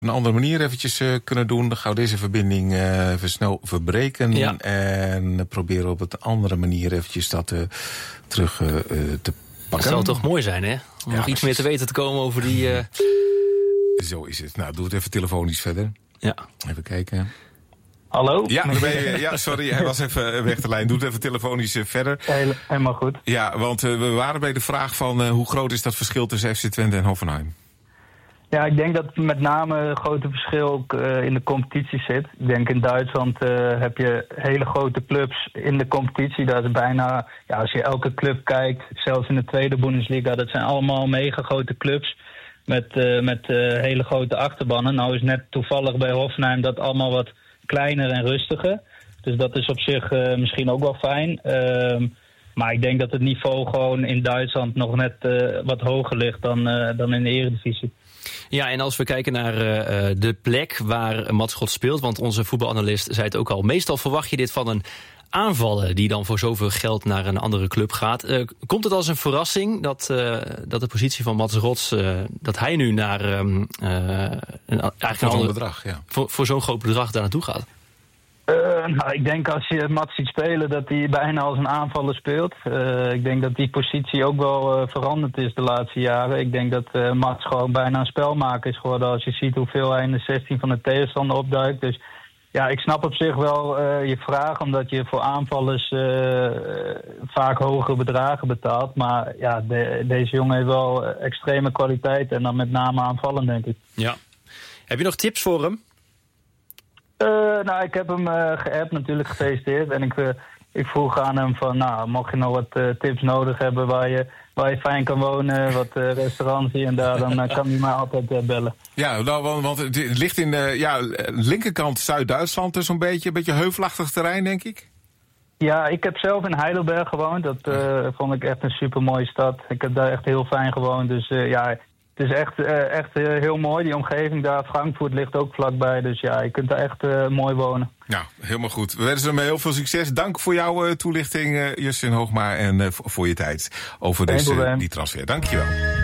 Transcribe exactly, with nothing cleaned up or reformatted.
een andere manier eventjes uh, kunnen doen. Dan gaan we deze verbinding uh, even snel verbreken. Ja. En proberen op een andere manier eventjes dat uh, terug uh, te pakken. Dat zou toch mooi zijn, hè? Om ja, nog iets meer te weten te komen over die... Uh... Zo is het. Nou, doe het even telefonisch verder. Ja. Even kijken. Hallo? Ja, ben je, ja, sorry, hij was even weg de lijn. Doe het even telefonisch uh, verder. Heel, helemaal goed. Ja, want uh, we waren bij de vraag van uh, hoe groot is dat verschil tussen F C Twente en Hoffenheim? Ja, ik denk dat met name het grote verschil ook uh, in de competitie zit. Ik denk in Duitsland uh, heb je hele grote clubs in de competitie. Dat is bijna, ja, als je elke club kijkt, zelfs in de tweede Bundesliga, dat zijn allemaal mega grote clubs met, uh, met uh, hele grote achterbannen. Nou is net toevallig bij Hoffenheim dat allemaal wat kleiner en rustiger. Dus dat is op zich uh, misschien ook wel fijn. Uh, maar ik denk dat het niveau gewoon in Duitsland nog net uh, wat hoger ligt dan, uh, dan in de Eredivisie. Ja, en als we kijken naar uh, de plek waar Mats Schots speelt, want onze voetbalanalist zei het ook al, meestal verwacht je dit van een aanvaller die dan voor zoveel geld naar een andere club gaat. Uh, komt het als een verrassing dat, uh, dat de positie van Mats Schots, uh, dat hij nu naar um, uh, een, eigenlijk voor een ander bedrag, ja. voor, voor zo'n groot bedrag daar naartoe gaat? Uh, nou, ik denk als je Mats ziet spelen dat hij bijna als een aanvaller speelt. Uh, ik denk dat die positie ook wel uh, veranderd is de laatste jaren. Ik denk dat uh, Mats gewoon bijna een spelmaker is geworden als je ziet hoeveel hij in de zestien van de tegenstander opduikt. Dus ja, ik snap op zich wel uh, je vraag, omdat je voor aanvallers uh, vaak hogere bedragen betaalt. Maar ja, de, deze jongen heeft wel extreme kwaliteit en dan met name aanvallen, denk ik. Ja. Heb je nog tips voor hem? Uh, nou, ik heb hem uh, geappt, natuurlijk gefeliciteerd. En ik, uh, ik vroeg aan hem van, nou, mocht je nog wat uh, tips nodig hebben waar je, waar je fijn kan wonen, wat uh, restaurants hier en daar, dan uh, kan hij mij altijd uh, bellen. Ja, nou, want, want het ligt in de ja, linkerkant Zuid-Duitsland, dus een beetje, een beetje heuvelachtig terrein, denk ik. Ja, ik heb zelf in Heidelberg gewoond. Dat uh, vond ik echt een supermooie stad. Ik heb daar echt heel fijn gewoond, dus uh, ja... Het is echt, uh, echt uh, heel mooi, die omgeving daar. Frankfurt ligt ook vlakbij, dus ja, je kunt daar echt uh, mooi wonen. Nou, helemaal goed. We wensen hem heel veel succes. Dank voor jouw uh, toelichting, uh, Justin Hoogma, en uh, voor je tijd over deze, die transfer. Dank je wel.